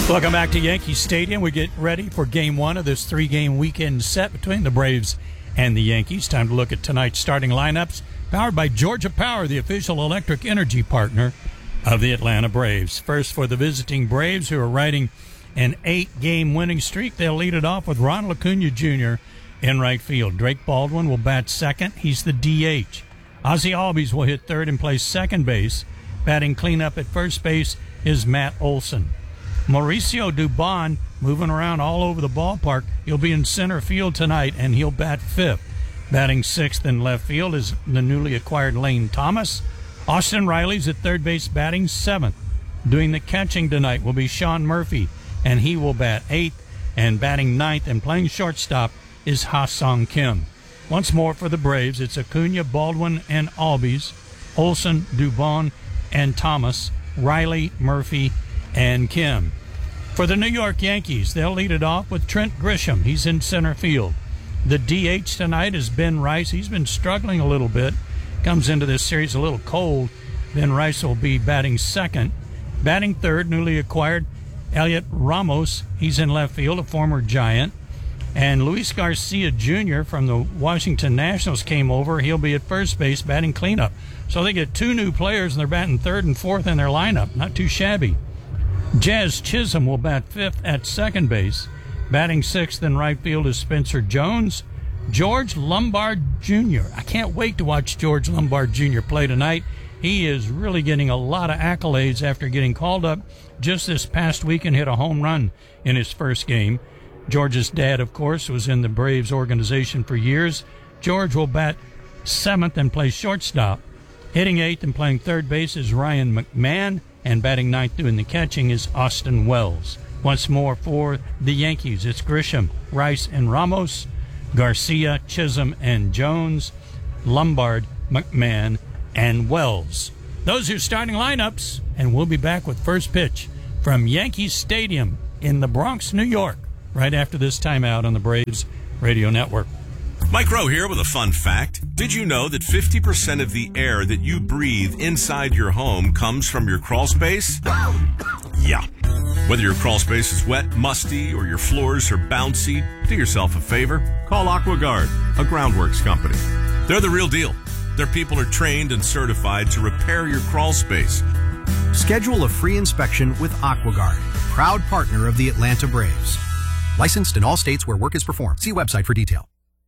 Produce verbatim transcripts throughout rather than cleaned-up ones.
Welcome back to Yankee Stadium. We get ready for game one of this three-game weekend set between the Braves and the Yankees. Time to look at tonight's starting lineups, powered by Georgia Power, the official electric energy partner of the Atlanta Braves. First, for the visiting Braves, who are riding an eight-game winning streak, they'll lead it off with Ronald Acuna Junior in right field. Drake Baldwin will bat second. He's the D H. Ozzie Albies will hit third and play second base. Batting cleanup at first base is Matt Olson. Mauricio Dubon, moving around all over the ballpark. He'll be in center field tonight, and he'll bat fifth. Batting sixth in left field is the newly acquired Lane Thomas. Austin Riley's at third base, batting seventh. Doing the catching tonight will be Sean Murphy, and he will bat eighth. And batting ninth and playing shortstop is Ha-Sung Kim. Once more for the Braves, it's Acuna, Baldwin, and Albies, Olson, Dubon, and Thomas, Riley, Murphy, and Kim. For the New York Yankees, they'll lead it off with Trent Grisham. He's in center field. The D H tonight is Ben Rice. He's been struggling a little bit. Comes into this series a little cold. Ben Rice will be batting second. Batting third, newly acquired Elliot Ramos. He's in left field, a former Giant. And Luis Garcia Junior from the Washington Nationals came over. He'll be at first base, batting cleanup. So they get two new players, and they're batting third and fourth in their lineup. Not too shabby. Jazz Chisholm will bat fifth at second base. Batting sixth in right field is Spencer Jones. George Lombard Junior I can't wait to watch George Lombard Junior play tonight. He is really getting a lot of accolades after getting called up just this past week and hit a home run in his first game. George's dad, of course, was in the Braves organization for years. George will bat seventh and play shortstop. Hitting eighth and playing third base is Ryan McMahon. And batting ninth doing the catching is Austin Wells. Once more for the Yankees, it's Grisham, Rice, and Ramos, Garcia, Chisholm, and Jones, Lombard, McMahon, and Wells. Those are your starting lineups, and we'll be back with first pitch from Yankee Stadium in the Bronx, New York, right after this timeout on the Braves Radio Network. Mike Rowe here with a fun fact. Did you know that fifty percent of the air that you breathe inside your home comes from your crawl space? Yeah. Whether your crawl space is wet, musty, or your floors are bouncy, do yourself a favor. Call AquaGuard, a groundworks company. They're the real deal. Their people are trained and certified to repair your crawl space. Schedule a free inspection with AquaGuard, proud partner of the Atlanta Braves. Licensed in all states where work is performed. See website for detail.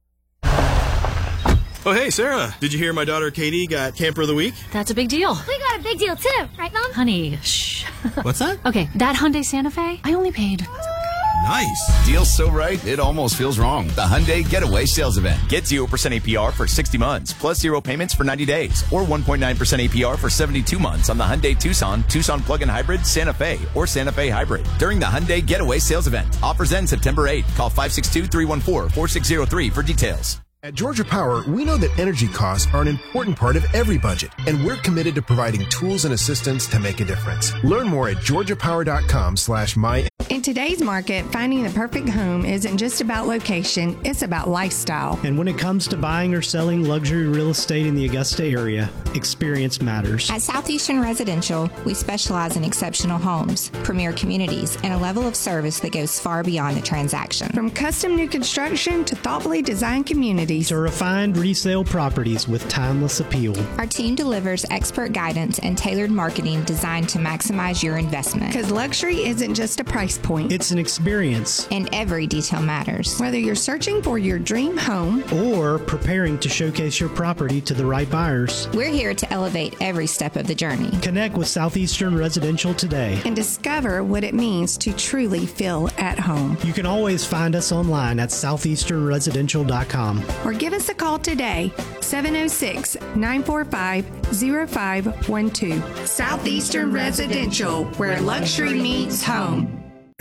Oh, hey, Sarah. Did you hear my daughter Katie got Camper of the Week? That's a big deal. We got a big deal, too. Right, Mom? Honey, shh. What's that? Okay, that Hyundai Santa Fe, I only paid... Nice. Deal's so right, it almost feels wrong. The Hyundai Getaway Sales Event. Get zero percent A P R for sixty months, plus zero payments for ninety days, or one point nine percent A P R for seventy-two months on the Hyundai Tucson, Tucson Plug-in Hybrid, Santa Fe, or Santa Fe Hybrid. During the Hyundai Getaway Sales Event. Offers end September eighth. Call five six two, three one four, four six zero three for details. At Georgia Power, we know that energy costs are an important part of every budget, and we're committed to providing tools and assistance to make a difference. Learn more at georgiapower.com slash my. In today's market, finding the perfect home isn't just about location, it's about lifestyle. And when it comes to buying or selling luxury real estate in the Augusta area, experience matters. At Southeastern Residential, we specialize in exceptional homes, premier communities, and a level of service that goes far beyond the transaction. From custom new construction to thoughtfully designed communities to refined resale properties with timeless appeal. Our team delivers expert guidance and tailored marketing designed to maximize your investment. Because luxury isn't just a price point. It's an experience. And every detail matters. Whether you're searching for your dream home or preparing to showcase your property to the right buyers, we're here to elevate every step of the journey. Connect with Southeastern Residential today and discover what it means to truly feel at home. You can always find us online at southeastern residential dot com or give us a call today, seven oh six, nine four five, oh five one two. Southeastern Residential, where luxury meets home.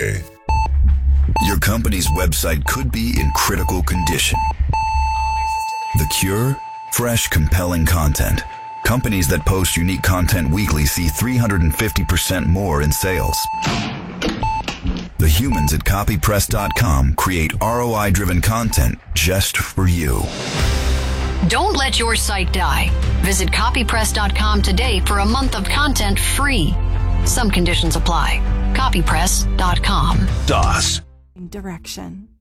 Your company's website could be in critical condition. The cure? Fresh, compelling content. Companies that post unique content weekly see three hundred fifty percent more in sales. The humans at copy press dot com create R O I-driven content just for you. Don't let your site die. Visit copy press dot com today for a month of content free. Some conditions apply. copy press dot com. DOS. Direction.